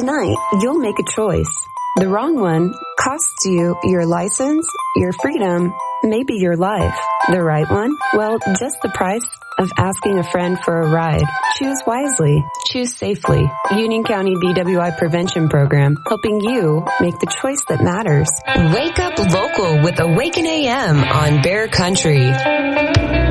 Tonight, you'll make a choice. The wrong one costs you your license, your freedom, maybe your life. The right one? Well, just the price of asking a friend for a ride. Choose wisely. Choose safely. Union County DWI Prevention Program, helping you make the choice that matters. Wake up local with Awaken AM on Bear Country.